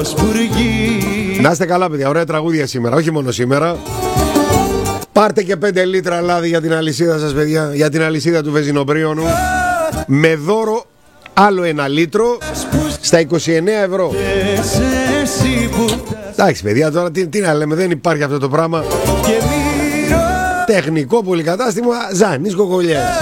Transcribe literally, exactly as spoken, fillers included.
Να είστε καλά, παιδιά, ωραία τραγούδια σήμερα. Όχι μόνο σήμερα. Πάρτε και πέντε λίτρα λάδι για την αλυσίδα σας, παιδιά. Για την αλυσίδα του Βεζινοπρίωνου. Με δώρο άλλο ένα λίτρο στα είκοσι εννέα ευρώ. Εντάξει, παιδιά, τώρα τι, τι να λέμε, δεν υπάρχει αυτό το πράγμα. Τεχνικό πολυκατάστημα Ζανής Κοκολιές.